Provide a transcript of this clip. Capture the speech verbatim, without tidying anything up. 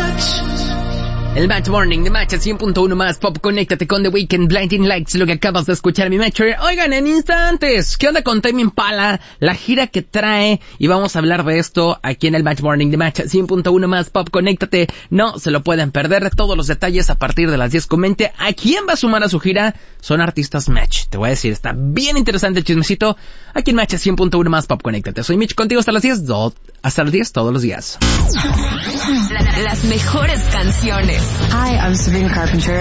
El Match Morning de Match cien punto uno más Pop. Conéctate con The Weeknd, Blinding Lights, lo que acabas de escuchar, mi Matcher. Oigan, en instantes, ¿qué onda con Tame Impala? La gira que trae, y vamos a hablar de esto aquí en el Match Morning de Match cien punto uno más Pop. Conéctate, no se lo pueden perder. Todos los detalles a partir de las diez con veinte. ¿A quién va a sumar a su gira? Son artistas Match. Te voy a decir, está bien interesante el chismecito. Aquí en Match cien punto uno más Pop. Conéctate. Soy Mitch, contigo hasta las diez. Do- hasta las diez todos los días. Las mejores canciones. Hi, I'm Sabrina Carpenter.